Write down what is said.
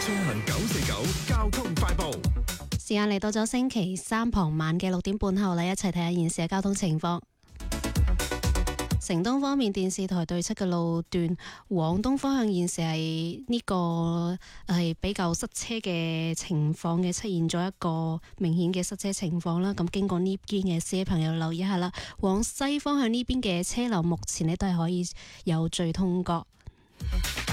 暢行949交通快報。 時間嚟到咗星期三傍晚嘅6點半後啦，一齊睇下現時嘅交通情況。城東方面，電視台對出嘅路段往東方向現時係呢個係比較塞車嘅情況嘅，出現咗一個明顯嘅塞車情況啦。咁經過呢邊嘅司機朋友留意下啦，往西方向呢邊嘅車流目前呢都係可以有序通過。